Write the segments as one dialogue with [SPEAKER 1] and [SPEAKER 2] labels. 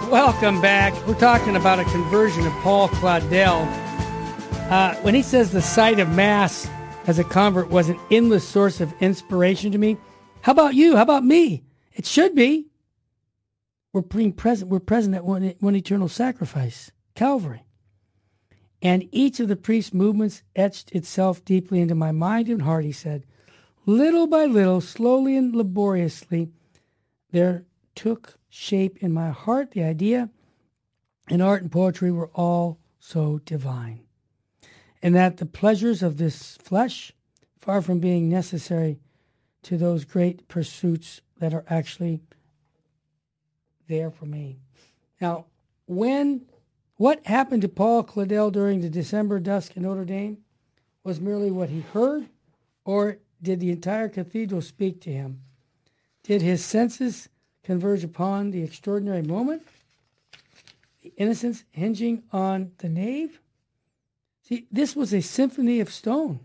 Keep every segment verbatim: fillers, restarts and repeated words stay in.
[SPEAKER 1] Welcome back. We're talking about a conversion of Paul Claudel. Uh, when he says the sight of Mass as a convert was an endless source of inspiration to me, how about you? How about me? It should be. We're being present. We're present at one, one eternal sacrifice, Calvary. And each of the priest's movements etched itself deeply into my mind and heart, he said. Little by little, slowly and laboriously, there took shape in my heart the idea and art and poetry were all so divine, and that the pleasures of this flesh, far from being necessary to those great pursuits that are actually there for me. Now, when what happened to Paul Claudel during the December dusk in Notre Dame was merely what he heard, or did the entire cathedral speak to him? Did his senses converge upon the extraordinary moment, the innocence hinging on the nave? See, this was a symphony of stone.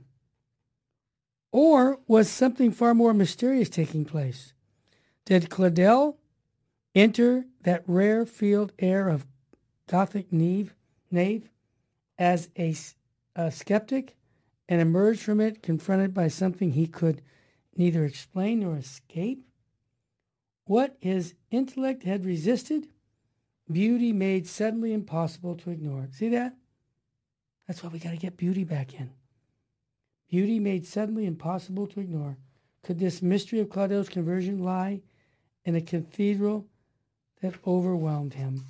[SPEAKER 1] Or was something far more mysterious taking place? Did Claudel enter that rare field air of Gothic nave, nave as a, a skeptic and emerge from it confronted by something he could neither explain nor escape? What his intellect had resisted, beauty made suddenly impossible to ignore. See that? That's why we got to get beauty back in. Beauty made suddenly impossible to ignore. Could this mystery of Claudel's conversion lie in a cathedral that overwhelmed him?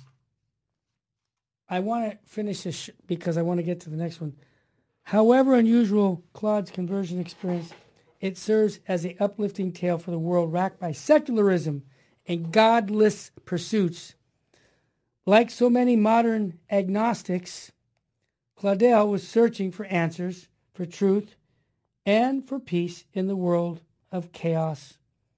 [SPEAKER 1] I want to finish this sh- because I want to get to the next one. However unusual Claude's conversion experience, it serves as an uplifting tale for the world racked by secularism and godless pursuits. Like so many modern agnostics, Claudel was searching for answers, for truth, and for peace in the world of chaos.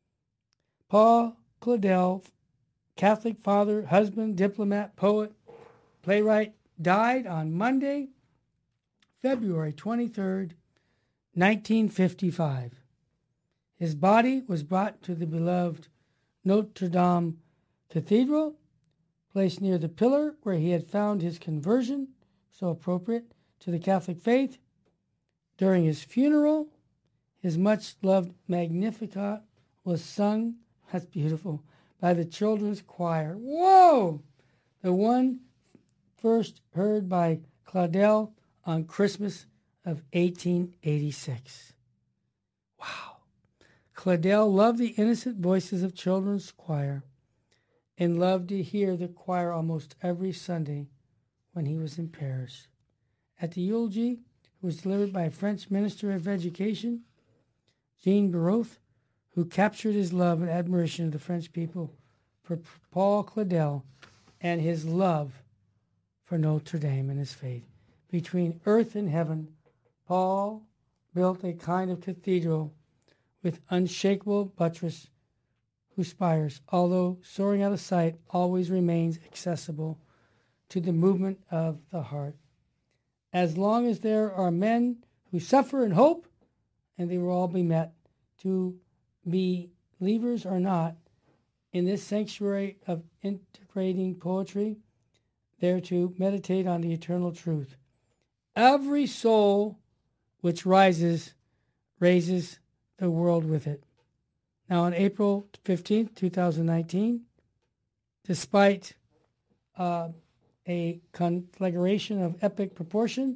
[SPEAKER 1] Paul Claudel, Catholic father, husband, diplomat, poet, playwright, died on Monday, February twenty-third, nineteen fifty-five. His body was brought to the beloved Notre Dame Cathedral, placed near the pillar where he had found his conversion, so appropriate to the Catholic faith. During his funeral, his much-loved Magnificat was sung, that's beautiful, by the children's choir. Whoa! The one first heard by Claudel on Christmas of eighteen eighty-six. Wow. Claudel loved the innocent voices of children's choir and loved to hear the choir almost every Sunday when he was in Paris. At the eulogy, it was delivered by a French minister of education, Jean Baroth, who captured his love and admiration of the French people for Paul Claudel and his love for Notre Dame and his faith. Between earth and heaven, Paul built a kind of cathedral with unshakable buttress whose spires, although soaring out of sight, always remains accessible to the movement of the heart. As long as there are men who suffer and hope, and they will all be met, to be believers or not, in this sanctuary of integrating poetry, there to meditate on the eternal truth. Every soul which rises, raises the world with it. Now on April fifteenth, twenty nineteen, despite uh, a conflagration of epic proportion,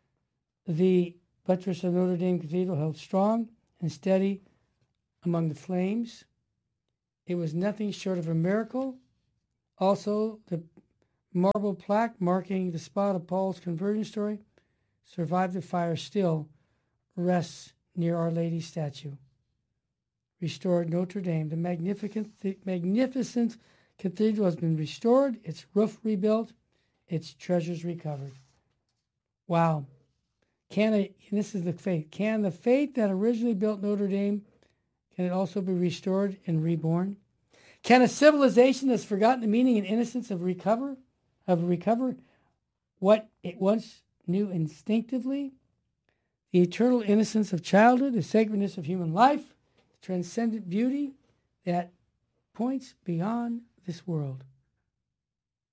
[SPEAKER 1] the buttress of Notre Dame Cathedral held strong and steady among the flames. It was nothing short of a miracle. Also, the marble plaque marking the spot of Paul's conversion story survived the fire, still rests near Our Lady's statue. Restored Notre Dame, the magnificent, the magnificent cathedral has been restored, its roof rebuilt, its treasures recovered. Wow. Can it, and this is the faith, can the faith that originally built Notre Dame, can it also be restored and reborn? Can a civilization that's forgotten the meaning and innocence of recover, of recover what it once knew instinctively? The eternal innocence of childhood, the sacredness of human life, the transcendent beauty that points beyond this world.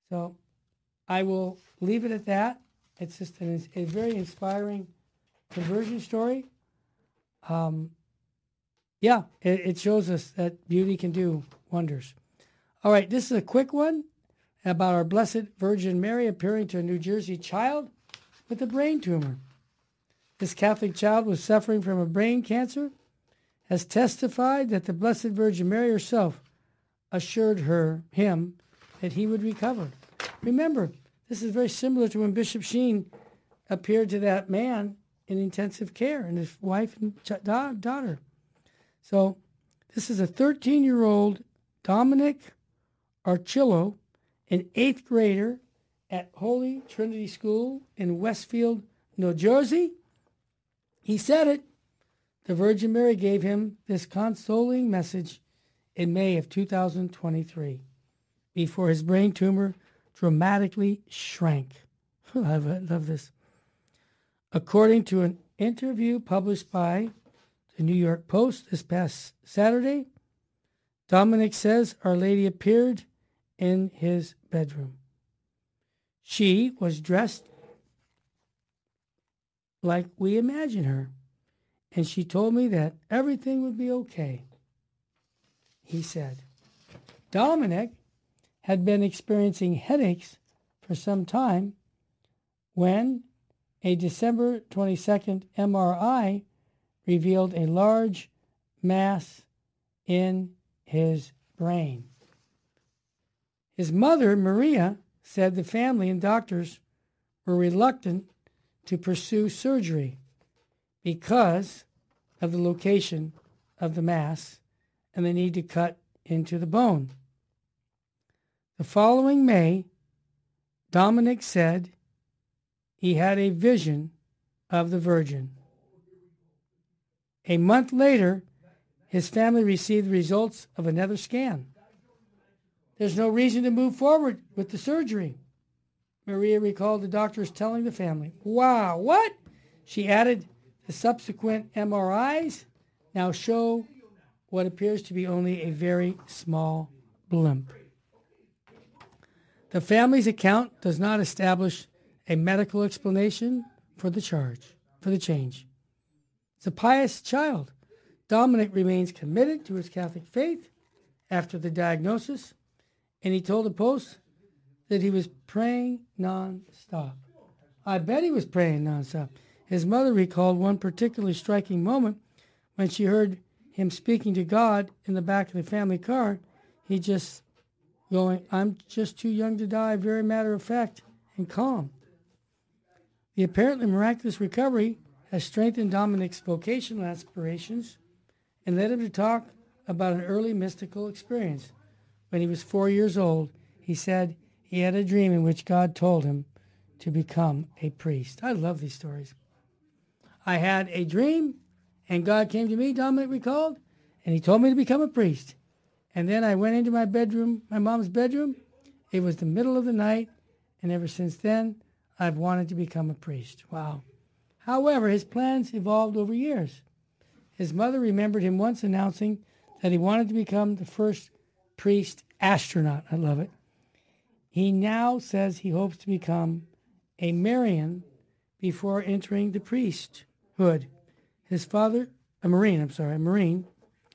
[SPEAKER 1] So I will leave it at that. It's just an, a very inspiring conversion story. Um, yeah, it, it shows us that beauty can do wonders. All right, this is a quick one about our Blessed Virgin Mary appearing to a New Jersey child with a brain tumor. This Catholic child was suffering from a brain cancer, has testified that the Blessed Virgin Mary herself assured her, him, that he would recover. Remember, this is very similar to when Bishop Sheen appeared to that man in intensive care and his wife and ch- da- daughter. So this is a thirteen-year-old Dominic Archillo, an eighth grader at Holy Trinity School in Westfield, New Jersey. He said it. The Virgin Mary gave him this consoling message in May of two thousand twenty-three, before his brain tumor dramatically shrank. I love this. According to an interview published by the New York Post this past Saturday, Dominic says Our Lady appeared in his bedroom. She was dressed like we imagine her, and she told me that everything would be okay, he said. Dominic had been experiencing headaches for some time when a December twenty-second M R I revealed a large mass in his brain. His mother, Maria, said the family and doctors were reluctant to pursue surgery because of the location of the mass and the need to cut into the bone. The following May, Dominic said he had a vision of the Virgin. A month later, his family received the results of another scan. There's no reason to move forward with the surgery, Maria recalled the doctors telling the family. Wow, what? She added, the subsequent M R Is now show what appears to be only a very small blimp. The family's account does not establish a medical explanation for the charge, for the change. It's a pious child. Dominic remains committed to his Catholic faith after the diagnosis, and he told the Post that he was praying non-stop. I bet he was praying non-stop. His mother recalled one particularly striking moment when she heard him speaking to God in the back of the family car. He just going, I'm just too young to die, very matter of fact and calm. The apparently miraculous recovery has strengthened Dominic's vocational aspirations and led him to talk about an early mystical experience. When he was four years old, he said he had a dream in which God told him to become a priest. I love these stories. I had a dream, and God came to me, Dominic recalled, and he told me to become a priest. And then I went into my bedroom, my mom's bedroom. It was the middle of the night, and ever since then, I've wanted to become a priest. Wow. However, his plans evolved over years. His mother remembered him once announcing that he wanted to become the first priest astronaut. I love it. He now says he hopes to become a Marian before entering the priesthood. His father, a Marine, I'm sorry, a Marine.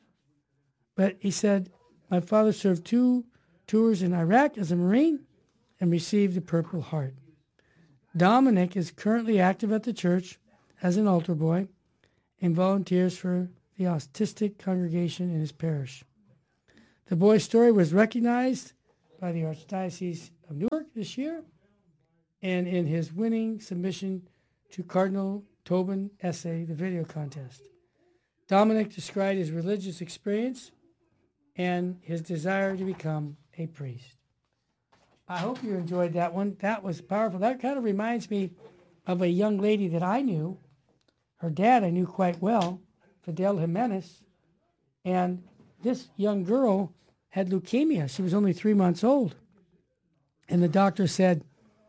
[SPEAKER 1] But he said, my father served two tours in Iraq as a Marine and received the Purple Heart. Dominic is currently active at the church as an altar boy and volunteers for the autistic congregation in his parish. The boy's story was recognized by the Archdiocese of Newark this year and in his winning submission to Cardinal Tobin essay, the video contest. Dominic described his religious experience and his desire to become a priest. I hope you enjoyed that one. That was powerful. That kind of reminds me of a young lady that I knew. Her dad I knew quite well, Fidel Jimenez. And this young girl had leukemia. She was only three months old. And the doctor said,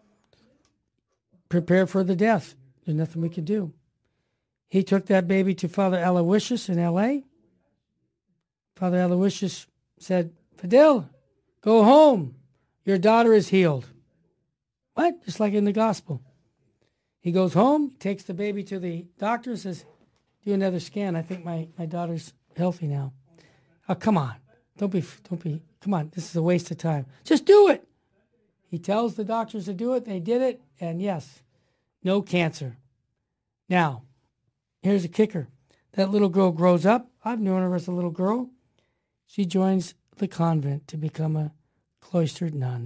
[SPEAKER 1] prepare for the death. There's nothing we can do. He took that baby to Father Aloysius in L A. Father Aloysius said, Fidel, go home. your daughter is healed. What? Just like in the gospel. He goes home, takes the baby to the doctor, says, do another scan. I think my, my daughter's healthy now. Oh, come on. Don't be, don't be, come on. This is a waste of time. Just do it. He tells the doctors to do it. They did it. And yes, no cancer. Now, here's a kicker. That little girl grows up. I've known her as a little girl. She joins the convent to become a cloistered nun.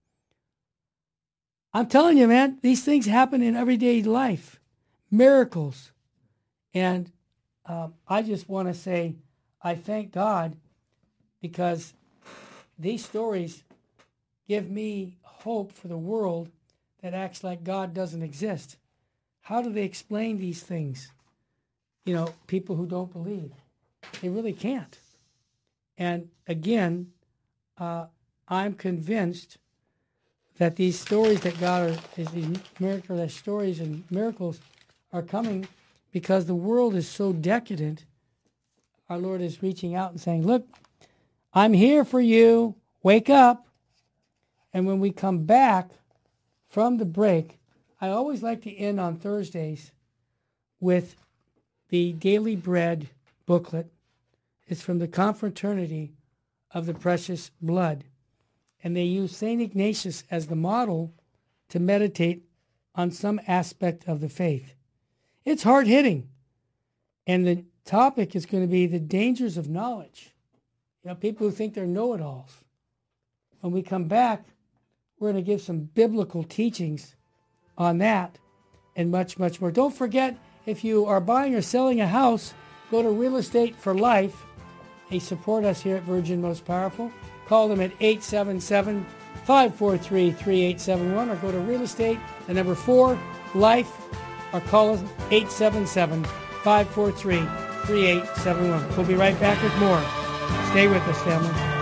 [SPEAKER 1] I'm telling you, man, these things happen in everyday life. Miracles. And um, I just want to say I thank God because these stories give me hope for the world that acts like God doesn't exist. How do they explain these things? You know, people who don't believe. They really can't. And again, uh, I'm convinced that these stories that God are, is these miraculous stories and miracles are coming because the world is so decadent. Our Lord is reaching out and saying, look, I'm here for you. Wake up. And when we come back from the break, I always like to end on Thursdays with the Daily Bread booklet. It's from the Confraternity of the Precious Blood. And they use Saint Ignatius as the model to meditate on some aspect of the faith. It's hard-hitting. And the topic is going to be the dangers of knowledge. You know, people who think they're know-it-alls. When we come back, we're going to give some biblical teachings on that and much, much more. Don't forget, if you are buying or selling a house, go to Real Estate for Life. They support us here at Virgin Most Powerful. Call them at eight seven seven, five four three, three eight seven one or go to Real Estate, the number four, Life, or call us eight seven seven, five four three, three eight seven one. We'll be right back with more. Stay with us, family.